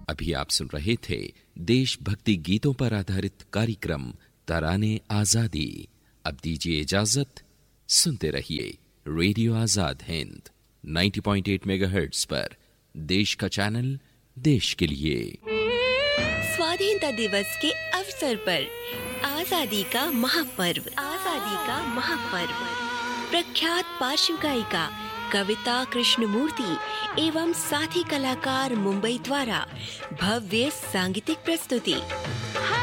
अभी आप सुन रहे थे देशभक्ति गीतों पर आधारित कार्यक्रम तराने आजादी। अब दीजिए इजाजत, सुनते रहिए रेडियो आजाद हिंद 90.8 मेगाहर्ट्ज पर, देश का चैनल, देश के लिए। स्वाधीनता दिवस के अवसर पर आजादी का महापर्व, प्रख्यात पार्श्व गायिका कविता कृष्णमूर्ति एवं साथी कलाकार मुंबई द्वारा भव्य सांगीतिक प्रस्तुति।